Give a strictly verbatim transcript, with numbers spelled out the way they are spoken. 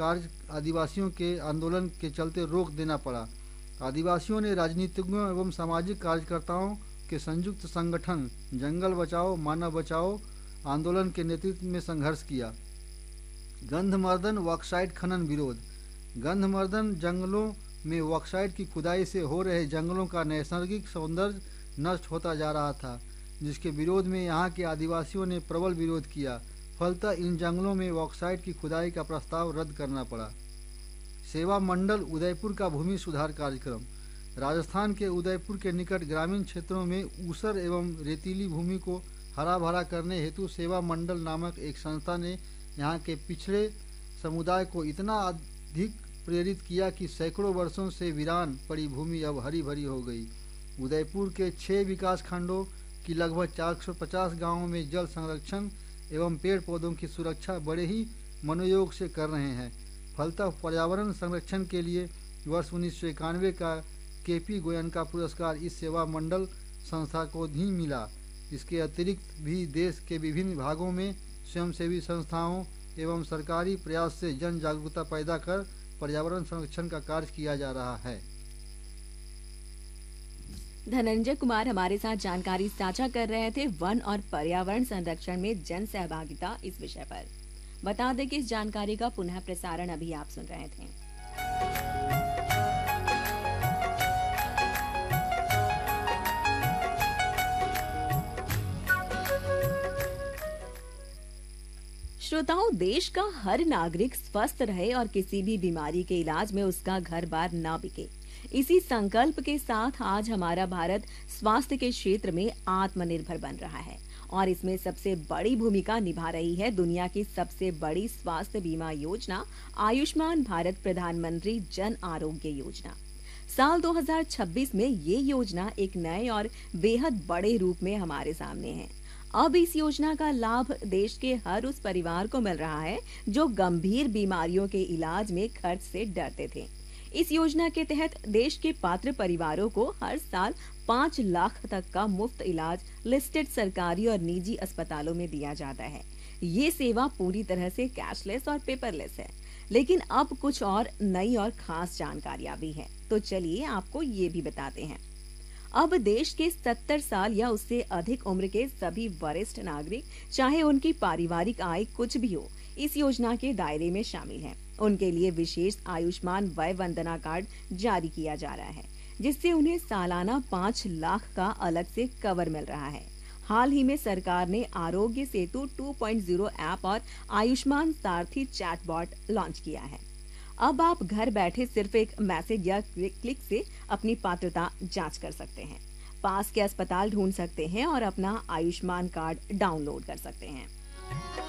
कार्य आदिवासियों के आंदोलन के चलते रोक देना पड़ा। आदिवासियों ने राजनीतिज्ञों एवं सामाजिक कार्यकर्ताओं के संयुक्त संगठन जंगल बचाओ मानव बचाओ आंदोलन के नेतृत्व में संघर्ष किया। गंधमर्दन बॉक्साइट खनन विरोध। गंधमर्दन जंगलों में बॉक्साइट की खुदाई से हो रहे जंगलों का नैसर्गिक सौंदर्य नष्ट होता जा रहा था, जिसके विरोध में यहाँ के आदिवासियों ने प्रबल विरोध किया। फलतः इन जंगलों में बॉक्साइट की खुदाई का प्रस्ताव रद्द करना पड़ा। सेवा मंडल उदयपुर का भूमि सुधार कार्यक्रम। राजस्थान के उदयपुर के निकट ग्रामीण क्षेत्रों में ऊसर एवं रेतीली भूमि को हरा भरा करने हेतु सेवा मंडल नामक एक संस्था ने यहाँ के पिछड़े समुदाय को इतना अधिक प्रेरित किया कि सैकड़ों वर्षों से वीरान पड़ी भूमि अब हरी भरी हो गई। उदयपुर के छह विकास खंडों की लगभग चार सौ पचास गाँवों में जल संरक्षण एवं पेड़ पौधों की सुरक्षा बड़े ही मनोयोग से कर रहे हैं। फलतः पर्यावरण संरक्षण के लिए वर्ष उन्नीस सौ इक्यानवे का के पी गोयनका पुरस्कार इस सेवा मंडल संस्था को ही मिला। इसके अतिरिक्त भी देश के विभिन्न भागों में स्वयंसेवी संस्थाओं एवं सरकारी प्रयास से जन जागरूकता पैदा कर पर्यावरण संरक्षण का कार्य किया जा रहा है। धनंजय कुमार हमारे साथ जानकारी साझा कर रहे थे वन और पर्यावरण संरक्षण में जन सहभागिता इस विषय पर। बता दें कि इस जानकारी का पुनः प्रसारण अभी आप सुन रहे थे। श्रोताओं, देश का हर नागरिक स्वस्थ रहे और किसी भी बीमारी के इलाज में उसका घर बार न बिके, इसी संकल्प के साथ आज हमारा भारत स्वास्थ्य के क्षेत्र में आत्मनिर्भर बन रहा है और इसमें सबसे बड़ी भूमिका निभा रही है दुनिया की सबसे बड़ी स्वास्थ्य बीमा योजना आयुष्मान भारत प्रधानमंत्री जन आरोग्य योजना। साल दो हज़ार छब्बीस में ये योजना एक नए और बेहद बड़े रूप में हमारे सामने है। अब इस योजना का लाभ देश के हर उस परिवार को मिल रहा है जो गंभीर बीमारियों के इलाज में खर्च से डरते थे। इस योजना के तहत देश के पात्र परिवारों को हर साल पाँच लाख तक का मुफ्त इलाज लिस्टेड सरकारी और निजी अस्पतालों में दिया जाता है। ये सेवा पूरी तरह से कैशलेस और पेपरलेस है, लेकिन अब कुछ और नई और खास जानकारियां भी हैं। तो चलिए आपको ये भी बताते हैं। अब देश के सत्तर साल या उससे अधिक उम्र के सभी वरिष्ठ नागरिक, चाहे उनकी पारिवारिक आय कुछ भी हो, इस योजना के दायरे में शामिल हैं। उनके लिए विशेष आयुष्मान वय वंदना कार्ड जारी किया जा रहा है, जिससे उन्हें सालाना पाँच लाख का अलग से कवर मिल रहा है। हाल ही में सरकार ने Aarogya Setu two point zero app और आयुष्मान सारथी चैटबॉट लॉन्च किया है। अब आप घर बैठे सिर्फ एक मैसेज या क्लिक से अपनी पात्रता जांच कर सकते हैं, पास के अस्पताल ढूंढ सकते हैं और अपना आयुष्मान कार्ड डाउनलोड कर सकते हैं।